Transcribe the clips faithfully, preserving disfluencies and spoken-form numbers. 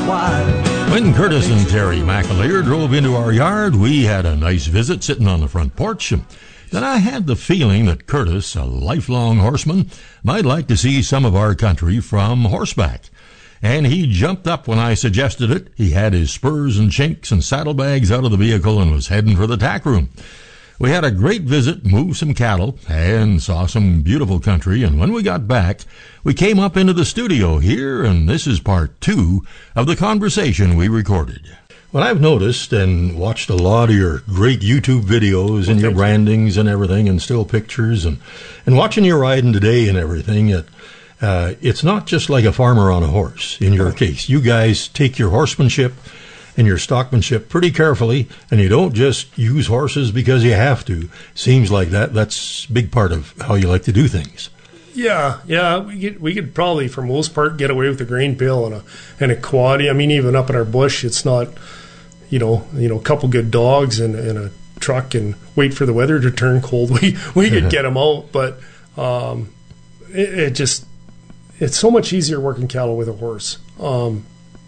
wide. When Curtis and Terry McAleer drove into our yard, we had a nice visit sitting on the front porch. And then I had the feeling that Curtis, a lifelong horseman, might like to see some of our country from horseback. And he jumped up when I suggested it. He had his spurs and chinks and saddlebags out of the vehicle and was heading for the tack room. We had a great visit, moved some cattle, and saw some beautiful country, and when we got back, we came up into the studio here, and this is part two of the conversation we recorded. Well, I've noticed and watched a lot of your great YouTube videos well, and your brandings and everything, and still pictures, and, and watching your riding today and everything, it, uh, it's not just like a farmer on a horse, in your case. You guys take your horsemanship and your stockmanship pretty carefully, and you don't just use horses because you have to. Seems like that that's a big part of how you like to do things. Yeah, yeah, we could, we could probably, for most part, get away with a grain pail and a and a quad. I mean, even up in our bush, it's not, you know, you know, a couple good dogs and, and a truck and wait for the weather to turn cold. We we could get them out, but um, it, it just it's so much easier working cattle with a horse. Um,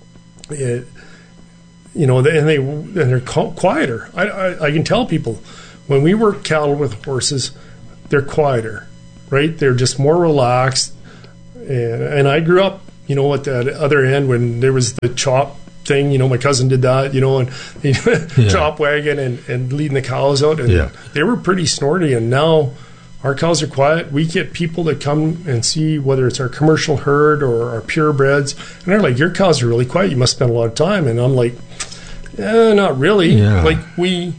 it. You know, and they and they're quieter. I, I I can tell people when we work cattle with horses, they're quieter, right? They're just more relaxed. And and I grew up, you know, at that other end when there was the chop thing. You know, my cousin did that. You know, and yeah. chop wagon and, and leading the cows out, and yeah. they were pretty snorty. And now our cows are quiet. We get people that come and see whether it's our commercial herd or our purebreds, and they're like, "Your cows are really quiet. You must spend a lot of time." And I'm like, Eh, not really. Yeah. Like we,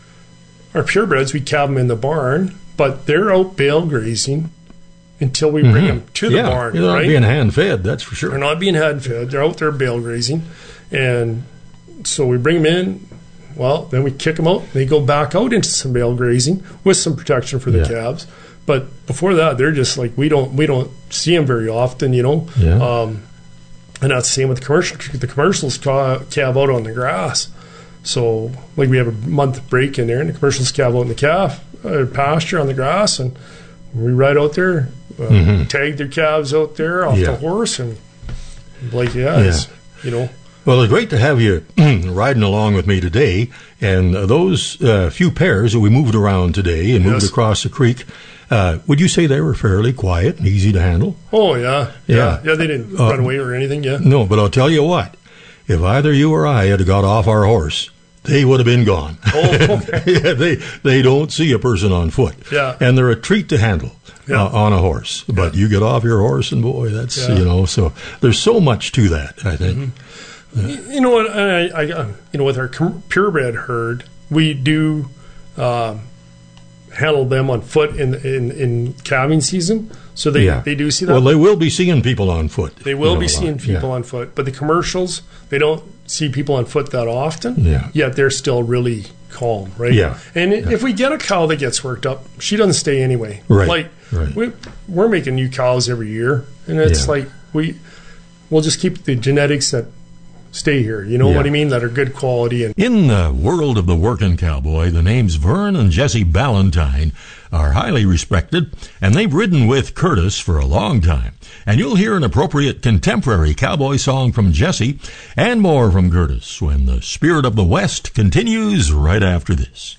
our purebreds, we calve them in the barn, but they're out bale grazing until we mm-hmm. bring them to the yeah, barn. They're not right? being hand fed, that's for sure. They're not being hand fed. They're out there bale grazing, and so we bring them in. Well, then we kick them out. They go back out into some bale grazing with some protection for the yeah. calves. But before that, they're just like we don't we don't see them very often, you know. Yeah. Um, And that's the same with the commercial. The commercials calve out on the grass. So, like, we have a month break in there, and the commercials calve out in the calf uh, pasture on the grass, and we ride out there, uh, mm-hmm. tag their calves out there off yeah. the horse, and like, yeah, yeah. It's, you know. Well, it's great to have you riding along with me today, and uh, those uh, few pairs that we moved around today and moved yes. across the creek. Uh, would you say they were fairly quiet and easy to handle? Oh, yeah. Yeah, yeah, yeah they didn't uh, run away or anything, yeah. No, but I'll tell you what. If either you or I had got off our horse, they would have been gone. Oh, okay. yeah, they, they don't see a person on foot. Yeah. And they're a treat to handle yeah. uh, on a horse. But yeah. you get off your horse, and boy, that's, yeah. you know, so there's so much to that, I think. Mm-hmm. Uh, you know what, I, I, you know, with our purebred herd, we do um, handle them on foot in in, in calving season, so they, yeah. they do see that. Well, they will be seeing people on foot. They will you know, be seeing people yeah. on foot, but the commercials, they don't see people on foot that often. Yeah. Yet they're still really calm, right? Yeah. And yeah. if we get a cow that gets worked up, she doesn't stay anyway. Right. Like right. we we're making new cows every year, and it's yeah. like we we'll just keep the genetics that stay here, you know yeah. what I mean, that are good quality. And in the world of the working cowboy, the names Vern and Jesse Ballantyne are highly respected, and they've ridden with Curtis for a long time. And you'll hear an appropriate contemporary cowboy song from Jesse and more from Curtis when the Spirit of the West continues right after this.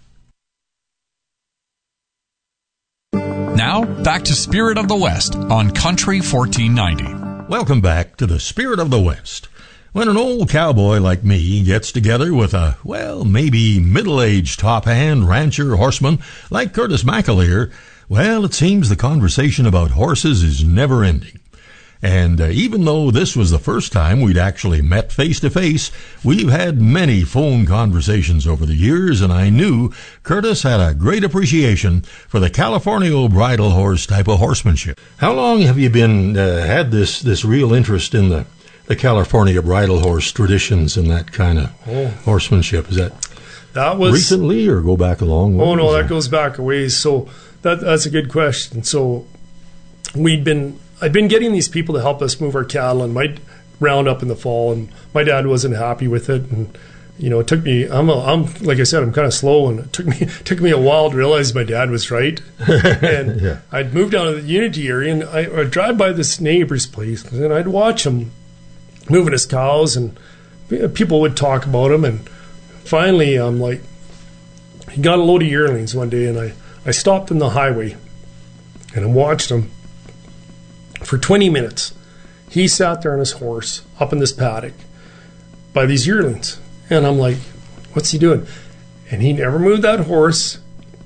Now, back to Spirit of the West on Country fourteen ninety. Welcome back to the Spirit of the West. When an old cowboy like me gets together with a, well, maybe middle-aged top-hand rancher horseman like Curtis McAleer, well, it seems the conversation about horses is never-ending. And uh, even though this was the first time we'd actually met face-to-face, we've had many phone conversations over the years, and I knew Curtis had a great appreciation for the California bridle horse type of horsemanship. How long have you been uh, had this, this real interest in the the California bridle horse traditions and that kind of oh. horsemanship? Is that that was recently or go back a long way? Oh, no, that, that goes back a ways. So that that's a good question. So we'd been, I'd been getting these people to help us move our cattle and might round up in the fall, and my dad wasn't happy with it. And, you know, it took me, I'm, a, I'm like I said, I'm kind of slow, and it took me took me a while to realize my dad was right. And yeah. I'd moved down to the Unity area, and I, I'd drive by this neighbor's place, and I'd watch him moving his cows, and people would talk about him. And finally, I'm like, he got a load of yearlings one day, and I, I stopped in the highway, and I watched him for twenty minutes. He sat there on his horse up in this paddock by these yearlings. And I'm like, what's he doing? And he never moved that horse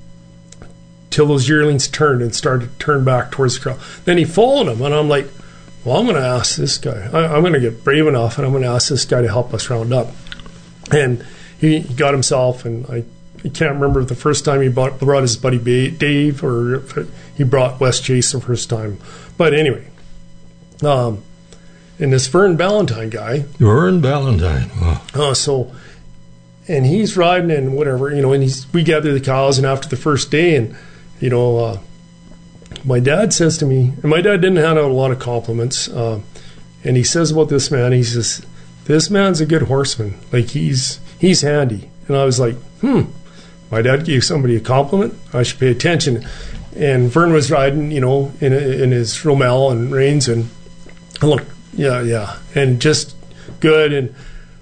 till those yearlings turned and started to turn back towards the crowd. Then he followed them, and I'm like, well, I'm going to ask this guy. I, I'm going to get brave enough, and I'm going to ask this guy to help us round up. And he, he got himself, and I, I can't remember the first time he brought, brought his buddy ba- Dave, or if he brought Wes Chase the first time. But anyway, um, and this Vern Ballantyne guy. Vern Ballantyne. Oh. Uh, so, and he's riding and whatever, you know, and he's, we gather the cows, and after the first day, and, you know, uh, my dad says to me, and my dad didn't hand out a lot of compliments, uh, and he says about this man, he says, this man's a good horseman. Like, he's he's handy. And I was like, hmm, my dad gave somebody a compliment? I should pay attention. And Vern was riding, you know, in in his Rommel and reins, and I look, yeah, yeah, and just good. And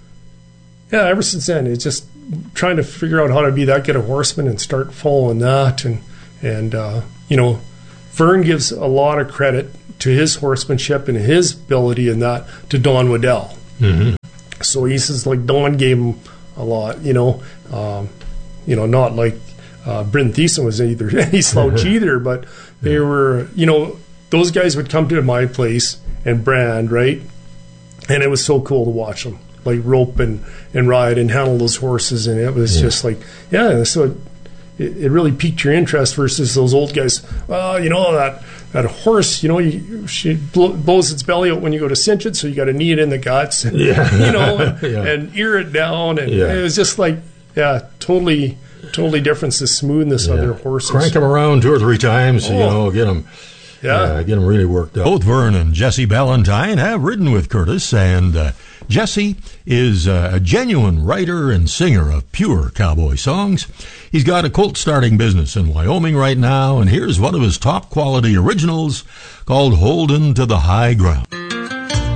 yeah, ever since then, it's just trying to figure out how to be that good a horseman and start following that. And, and uh, you know, Vern gives a lot of credit to his horsemanship and his ability in that to Don Waddell. Mm-hmm. So he says, like, Don gave him a lot, you know, um, you know, not like uh, Bryn Thiessen was either any slouch either, but they yeah. were, you know, those guys would come to my place and brand, right? And it was so cool to watch them, like, rope and, and ride and handle those horses. And it was yeah. just like, yeah, so it, it really piqued your interest versus those old guys. Well, you know, that that horse, you know, you, she blow, blows its belly out when you go to cinch it, so you got to knee it in the guts, and, yeah. you know, and, yeah. and ear it down. And yeah. it was just like, yeah, totally, totally different, the smoothness yeah. of their horses. Crank them around two or three times, oh. you know, get them. Yeah. yeah, get them really worked up. Both Vern and Jesse Ballantyne have ridden with Curtis, and uh, Jesse is uh, a genuine writer and singer of pure cowboy songs. He's got a colt starting business in Wyoming right now, and here's one of his top quality originals called Holdin' to the High Ground.